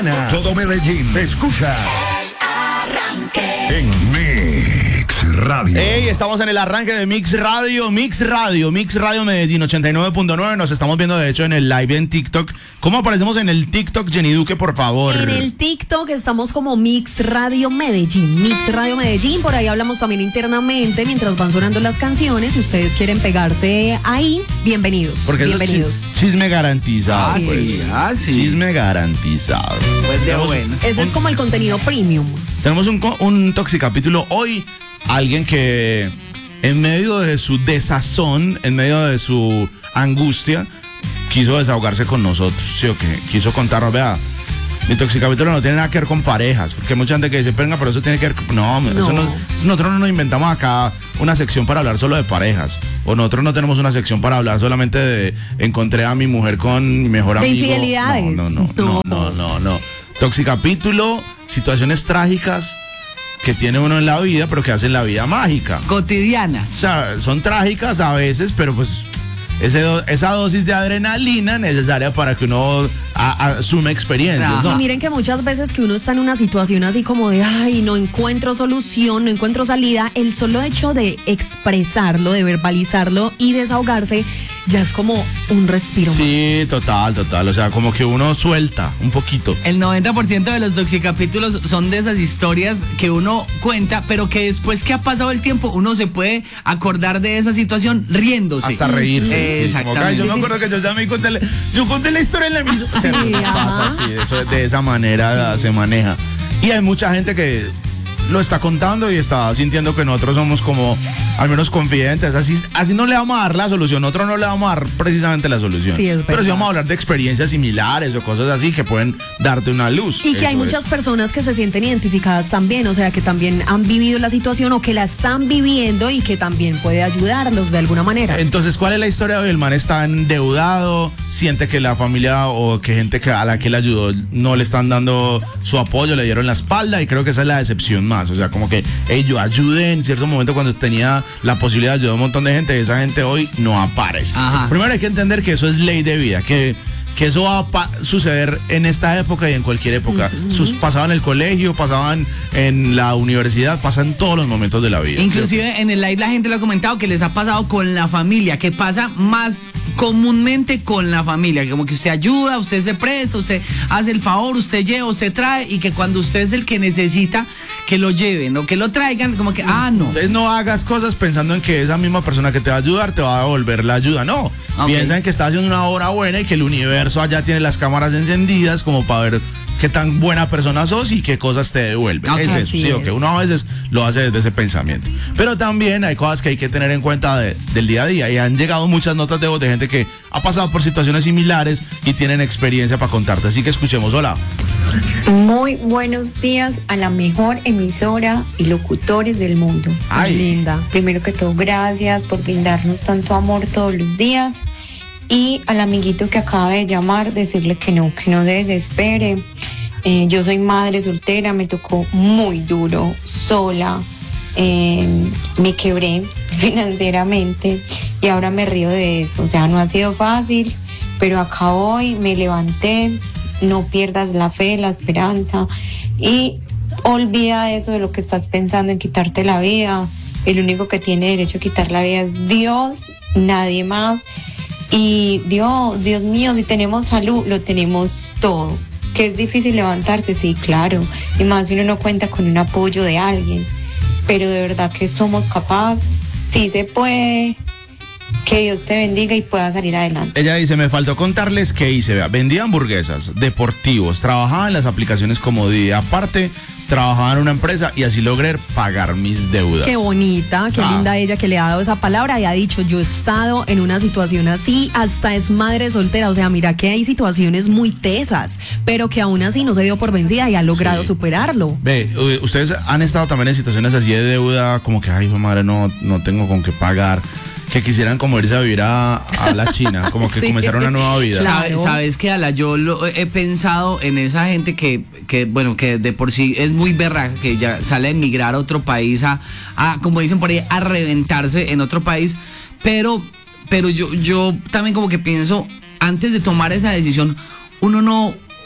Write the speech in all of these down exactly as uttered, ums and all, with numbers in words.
Todo Medellín te escucha en Mix Radio. Hey, estamos en el arranque de Mix Radio, Mix Radio, Mix Radio Medellín ochenta y nueve punto nueve. Nos estamos viendo de hecho en el live en TikTok. ¿Cómo aparecemos en el TikTok, Jenny Duque, por favor? En el TikTok estamos como Mix Radio Medellín, Mix Radio Medellín. Por ahí hablamos también internamente mientras van sonando las canciones. Si ustedes quieren pegarse ahí, bienvenidos. Porque bienvenidos. Eso es chisme garantizado. Ah, pues. sí, ah, sí. Chisme garantizado. Pues de bueno. Ese un, es como el contenido premium. Tenemos un, un toxicapítulo hoy. Alguien que en medio de su desazón, en medio de su angustia, quiso desahogarse con nosotros, ¿sí o qué? Quiso contarnos, vea, mi toxicapítulo no tiene nada que ver con parejas, porque hay mucha gente que dice, venga, pero eso tiene que ver con... No, no. Eso no eso nosotros no nos inventamos acá una sección para hablar solo de parejas, o nosotros no tenemos una sección para hablar solamente de encontré a mi mujer con mi mejor de amigo. Infidelidades. No, no, no, no, no, no, no. Toxicapítulo, situaciones trágicas que tiene uno en la vida, pero que hacen la vida mágica. Cotidianas. O sea, son trágicas a veces, pero pues ese do, esa dosis de adrenalina necesaria para que uno a, a, asume experiencias, ¿no? Y miren que muchas veces que uno está en una situación así como de, ay, no encuentro solución, no encuentro salida, el solo hecho de expresarlo, de verbalizarlo y desahogarse, ya es como un respiro Sí, más. total, total. O sea, como que uno suelta un poquito. El noventa por ciento de los toxicapítulos son de esas historias que uno cuenta, pero que después que ha pasado el tiempo, uno se puede acordar de esa situación riéndose. Hasta reírse. Eh, sí, exactamente. como, yo me acuerdo que yo ya me conté, yo conté la historia en la emisora. O sea, Sí, pasa ajá. así, eso, de esa manera sí. se maneja. Y hay mucha gente que lo está contando y está sintiendo que nosotros somos como al menos confidentes, así, así no le vamos a dar la solución, nosotros no le vamos a dar precisamente la solución, sí, es pero sí verdad. vamos a hablar de experiencias similares o cosas así que pueden darte una luz. Y que hay Eso muchas es. personas que se sienten identificadas también, o sea, que también han vivido la situación o que la están viviendo y que también puede ayudarlos de alguna manera. Entonces, ¿cuál es la historia de hoy? El man está endeudado, siente que la familia o que gente que a la que le ayudó no le están dando su apoyo, le dieron la espalda y creo que esa es la decepción más. O sea, como que hey, yo ayudé en cierto momento cuando tenía la posibilidad de ayudar a un montón de gente y esa gente hoy no aparece. Ajá. Primero hay que entender que eso es ley de vida, que que eso va a pa- suceder en esta época y en cualquier época. Uh-huh. Sus, pasaban en el colegio, pasaban en la universidad, pasan en todos los momentos de la vida. Inclusive ¿sí? En el live la gente lo ha comentado que les ha pasado con la familia, que pasa más comúnmente con la familia, como que usted ayuda, usted se presta, usted hace el favor, usted lleva, usted trae, y que cuando usted es el que necesita que lo lleven o que lo traigan, como que, ah, no. Entonces no hagas cosas pensando en que esa misma persona que te va a ayudar te va a devolver la ayuda, no. Okay. Piensa en que está haciendo una obra buena y que el universo allá tiene las cámaras encendidas como para ver qué tan buena persona sos y qué cosas te devuelven. Okay, es eso, sí, es. Que uno a veces lo hace desde ese pensamiento. Pero también hay cosas que hay que tener en cuenta de, del día a día y han llegado muchas notas de voz de gente que ha pasado por situaciones similares y tienen experiencia para contarte. Así que escuchemos, hola. Muy buenos días a la mejor emisora y locutores del mundo. Ay, linda. Primero que todo, gracias por brindarnos tanto amor todos los días. Y al amiguito que acaba de llamar, decirle que no, que no se desespere. Eh, yo soy madre soltera, me tocó muy duro, sola. Eh, me quebré financieramente y ahora me río de eso. O sea, no ha sido fácil, pero acá hoy me levanté. No pierdas la fe, la esperanza y olvida eso de lo que estás pensando en quitarte la vida. El único que tiene derecho a quitar la vida es Dios, nadie más. Y Dios, Dios mío, si tenemos salud, lo tenemos todo. Que es difícil levantarse, sí, claro. Y más si uno no cuenta con un apoyo de alguien. Pero de verdad que somos capaces, sí se puede. Que Dios te bendiga y pueda salir adelante. Ella dice, me faltó contarles que hice, vea, vendía hamburguesas, deportivos, trabajaba en las aplicaciones como Didi, aparte trabajaba en una empresa y así logré pagar mis deudas. Qué bonita, qué ah. linda ella que le ha dado esa palabra y ha dicho, yo he estado en una situación así, hasta es madre soltera, o sea, mira que hay situaciones muy tesas, pero que aún así no se dio por vencida y ha logrado sí. superarlo. Ve, ustedes han estado también en situaciones así de deuda, como que, ay, madre, no, no tengo con qué pagar. Que quisieran como irse a vivir a, a la China, como que sí. comenzar una nueva vida. Claro. ¿Sabes, sabes que Ala, yo lo, he pensado en esa gente que, que, bueno, que de por sí es muy berraca, que ya sale a emigrar a otro país, a, a como dicen por ahí, a reventarse en otro país, pero, pero yo, yo también como que pienso, antes de tomar esa decisión, uno no,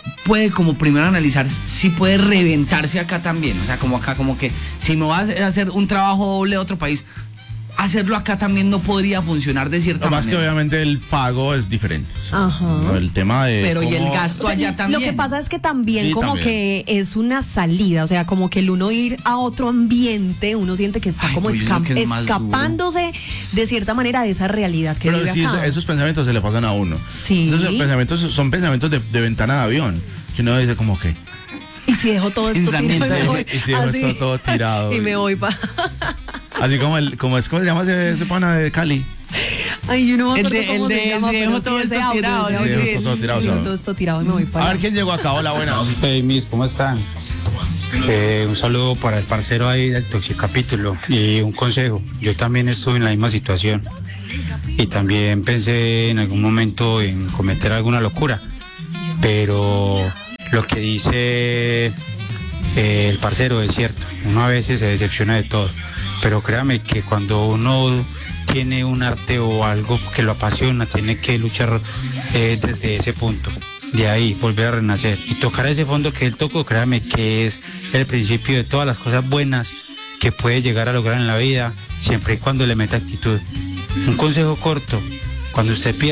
puede como primero analizar si puede reventarse acá también, o sea, como acá, como que si me vas a hacer un trabajo doble a otro país, hacerlo acá también no podría funcionar de cierta Lo más manera. que obviamente el pago es diferente. O sea, Ajá. ¿no? El tema de. Pero y el cómo- gasto O sea, allá y también. Lo que pasa es que también Sí, como también. que es una salida, o sea, como que el uno ir a otro ambiente, uno siente que está Ay, como pues, yo esca- creo que es más escapándose de cierta manera de esa realidad que Pero vive sí, acá. eso- esos pensamientos se le pasan a uno. Sí. Esos pensamientos son pensamientos de, de ventana de avión. Que uno dice como que. Y si dejo todo esto tirado y me Pensamiento. voy. Y si dejo así. esto todo tirado. Y me voy pa. Así como el, como es, ¿cómo se llama ese, ese pana de Cali? Ay, yo no me El acuerdo de- cómo el se de- llama, si pero dejo sí, todo ese esto audio, tirado, ese sí, audio. dejo esto todo tirado, Sí, o sea. todo esto tirado y me voy A para. ver quién llegó acá. Hola, buenas. Hey, mis, ¿cómo están? Eh, un saludo para el parcero ahí del Toxicapítulo y un consejo. Yo también estuve en la misma situación y también pensé en algún momento en cometer alguna locura, pero lo que dice eh, el parcero es cierto. Uno a veces se decepciona de todo, pero créame que cuando uno tiene un arte o algo que lo apasiona, tiene que luchar eh, desde ese punto. De ahí volver a renacer y tocar ese fondo que él tocó, créame que es el principio de todas las cosas buenas que puede llegar a lograr en la vida, siempre y cuando le meta actitud. Un consejo corto: cuando usted pierda